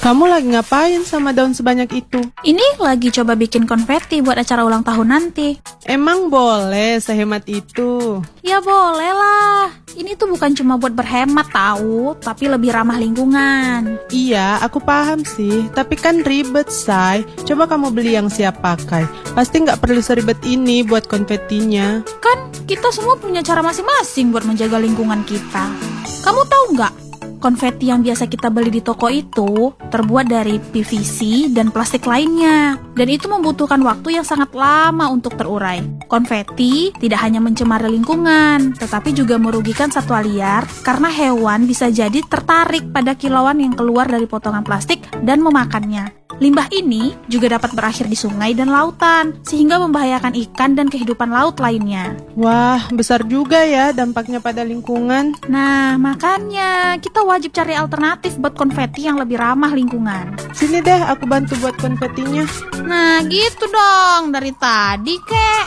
Kamu lagi ngapain sama daun sebanyak itu? Ini lagi coba bikin konfeti buat acara ulang tahun nanti. Emang boleh sehemat itu? Ya boleh lah. Ini tuh bukan cuma buat berhemat tahu, tapi lebih ramah lingkungan. Iya, aku paham sih. Tapi kan ribet, Say. Coba kamu beli yang siap pakai. Pasti nggak perlu seribet ini buat konfetinya. Kan kita semua punya cara masing-masing buat menjaga lingkungan kita. Kamu tahu nggak? Konfeti yang biasa kita beli di toko itu terbuat dari PVC dan plastik lainnya. Dan itu membutuhkan waktu yang sangat lama untuk terurai. Konfeti tidak hanya mencemari lingkungan, tetapi juga merugikan satwa liar karena hewan bisa jadi tertarik pada kilauan yang keluar dari potongan plastik dan memakannya. Limbah ini juga dapat berakhir di sungai dan lautan, sehingga membahayakan ikan dan kehidupan laut lainnya. Wah, besar juga ya dampaknya pada lingkungan. Nah, makanya kita wajib cari alternatif buat konfeti yang lebih ramah lingkungan. Sini deh, aku bantu buat konfetinya. Nah, gitu dong. Dari tadi, Kek.